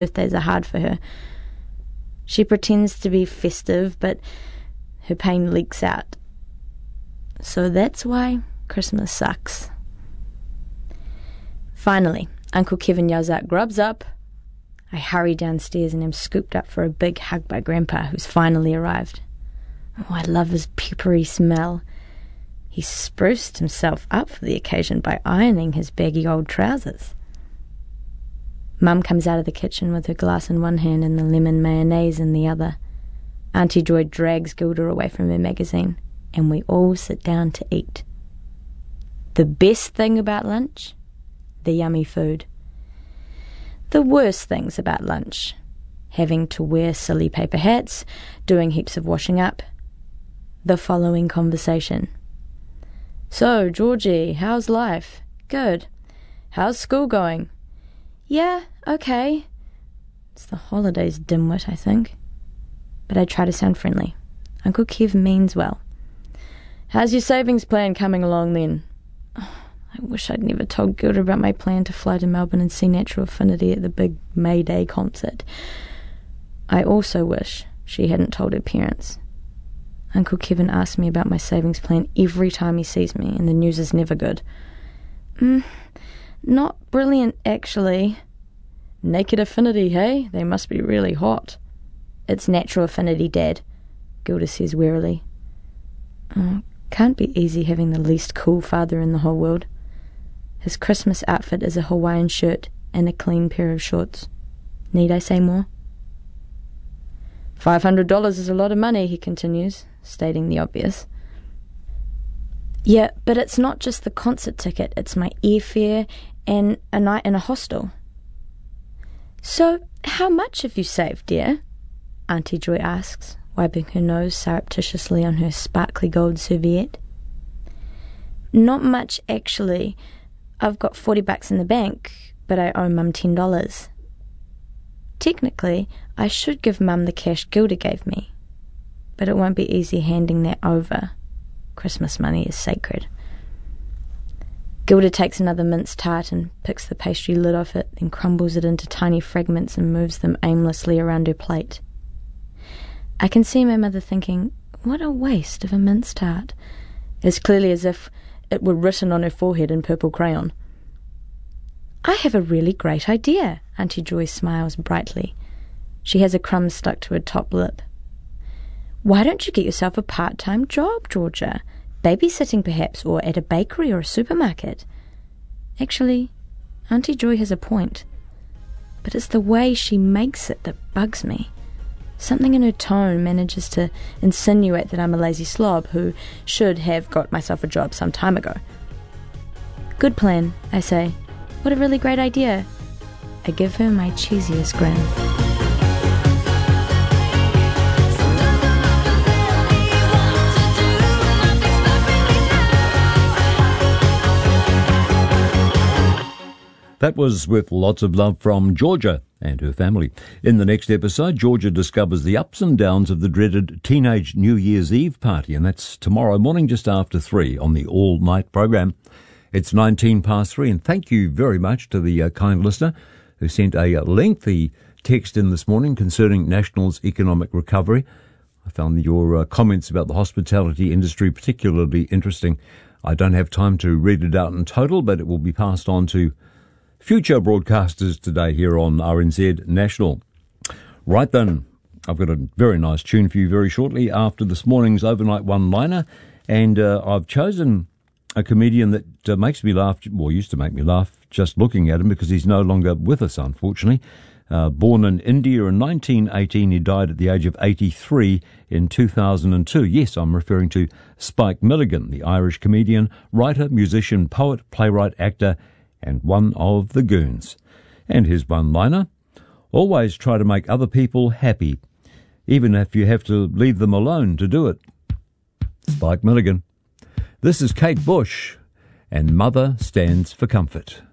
Birthdays are hard for her. She pretends to be festive, but her pain leaks out. So that's why Christmas sucks. Finally, Uncle Kevin yells out, "Grub's up!" I hurry downstairs and am scooped up for a big hug by Grandpa, who's finally arrived. Oh, I love his peppery smell. He spruced himself up for the occasion by ironing his baggy old trousers. Mum comes out of the kitchen with her glass in one hand and the lemon mayonnaise in the other. Auntie Joy drags Gilda away from her magazine, and we all sit down to eat. The best thing about lunch? The yummy food. The worst things about lunch: having to wear silly paper hats, doing heaps of washing up. The following conversation. "So, Georgie, how's life?" "Good." "How's school going?" "Yeah, okay." It's the holidays, dimwit, I think. But I try to sound friendly. Uncle Kev means well. "How's your savings plan coming along then?" Oh, I wish I'd never told Gilda about my plan to fly to Melbourne and see Natural Affinity at the big May Day concert. I also wish she hadn't told her parents. Uncle Kevin asks me about my savings plan every time he sees me, and the news is never good. Not brilliant, actually. Naked Affinity, hey? They must be really hot. It's Natural Affinity, Dad, Gilda says wearily. Oh, can't be easy having the least cool father in the whole world. His Christmas outfit is a Hawaiian shirt and a clean pair of shorts. Need I say more? $500 is a lot of money, he continues, stating the obvious. Yeah, but it's not just the concert ticket, it's my airfare and a night in a hostel. So, how much have you saved, dear? Auntie Joy asks, wiping her nose surreptitiously on her sparkly gold serviette. Not much, actually. I've got $40 in the bank, but I owe Mum $10. Technically, I should give Mum the cash Gilda gave me, but it won't be easy handing that over. Christmas money is sacred. Gilda takes another mince tart and picks the pastry lid off it, then crumbles it into tiny fragments and moves them aimlessly around her plate. I can see my mother thinking, what a waste of a mince tart, as clearly as if it were written on her forehead in purple crayon. I have a really great idea, Auntie Joy smiles brightly. She has a crumb stuck to her top lip. Why don't you get yourself a part-time job, Georgia? Babysitting perhaps, or at a bakery or a supermarket. Actually, Auntie Joy has a point. But it's the way she makes it that bugs me. Something in her tone manages to insinuate that I'm a lazy slob who should have got myself a job some time ago. Good plan, I say. What a really great idea. I give her my cheesiest grin. That was with lots of love from Georgia and her family. In the next episode, Georgia discovers the ups and downs of the dreaded teenage New Year's Eve party, and that's tomorrow morning just after 3 on the all-night program. It's 19 past 3, and thank you very much to the kind listener who sent a lengthy text in this morning concerning National's economic recovery. I found your comments about the hospitality industry particularly interesting. I don't have time to read it out in total, but it will be passed on to future broadcasters today here on RNZ National. Right then, I've got a very nice tune for you very shortly after this morning's overnight one-liner, and I've chosen a comedian that makes me laugh, well, used to make me laugh just looking at him because he's no longer with us, unfortunately. Born in India in 1918, he died at the age of 83 in 2002. Yes, I'm referring to Spike Milligan, the Irish comedian, writer, musician, poet, playwright, actor, and one of the goons. And his one-liner: always try to make other people happy, even if you have to leave them alone to do it. Spike Milligan. This is Kate Bush, and Mother Stands for Comfort.